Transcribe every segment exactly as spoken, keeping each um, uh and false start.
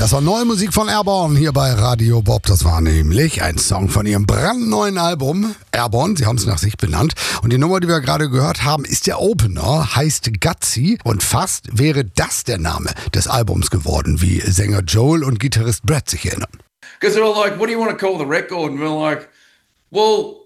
Das war neue Musik von Airborne hier bei Radio Bob. Das war nämlich ein Song von ihrem brandneuen Album Airborne. Sie haben es nach sich benannt. Und die Nummer, die wir gerade gehört haben, ist der Opener, heißt Gutsy. Und fast wäre das der Name des Albums geworden, wie Sänger Joel und Gitarrist Brett sich erinnern. Because they're all like, what do you want to call the record? And we're like, well...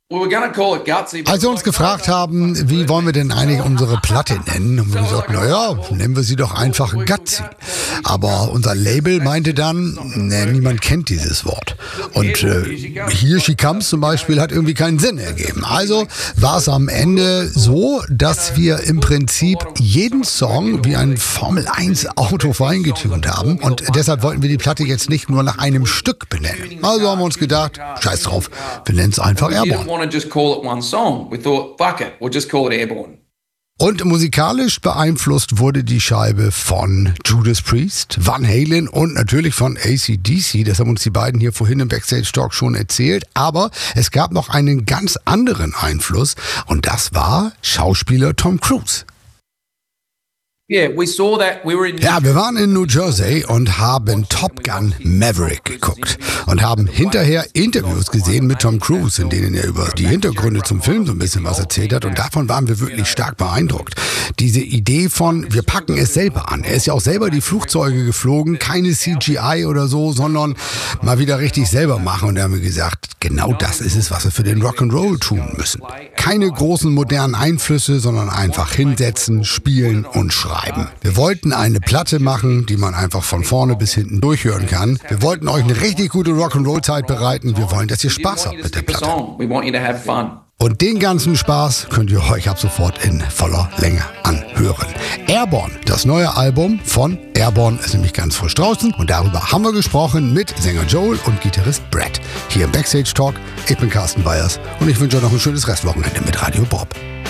Als sie uns gefragt haben, wie wollen wir denn eigentlich unsere Platte nennen, haben wir gesagt, naja, nennen wir sie doch einfach Gutsy. Aber unser Label meinte dann, ne, niemand kennt dieses Wort. Und äh, Here She Comes zum Beispiel hat irgendwie keinen Sinn ergeben. Also war es am Ende so, dass wir im Prinzip jeden Song wie ein Formel eins Auto feingetunt haben. Und deshalb wollten wir die Platte jetzt nicht nur nach einem Stück benennen. Also haben wir uns gedacht, scheiß drauf, wir nennen es einfach Airborne. Just call it one song. We thought, fuck it, we'll just call it Airborne. Und musikalisch beeinflusst wurde die Scheibe von Judas Priest, Van Halen und natürlich von A C D C. Das haben uns die beiden hier vorhin im Backstage-Talk schon erzählt. Aber es gab noch einen ganz anderen Einfluss und das war Schauspieler Tom Cruise. Yeah, we saw that. We were in Ja, wir waren in New Jersey und haben Top Gun Maverick geguckt und haben hinterher Interviews gesehen mit Tom Cruise, in denen er über die Hintergründe zum Film so ein bisschen was erzählt hat und davon waren wir wirklich stark beeindruckt. Diese Idee von, wir packen es selber an. Er ist ja auch selber die Flugzeuge geflogen, keine C G I oder so, sondern mal wieder richtig selber machen und da haben wir gesagt, genau das ist es, was wir für den Rock'n'Roll tun müssen. Keine großen modernen Einflüsse, sondern einfach hinsetzen, spielen und schreiben. Wir wollten eine Platte machen, die man einfach von vorne bis hinten durchhören kann. Wir wollten euch eine richtig gute Rock'n'Roll-Zeit bereiten. Wir wollen, dass ihr Spaß habt mit der Platte. Und den ganzen Spaß könnt ihr euch ab sofort in voller Länge anhören. Airborne, das neue Album von Airborne, ist nämlich ganz frisch draußen. Und darüber haben wir gesprochen mit Sänger Joel und Gitarrist Brett. Hier im Backstage Talk. Ich bin Carsten Weyers und ich wünsche euch noch ein schönes Restwochenende mit Radio Bob.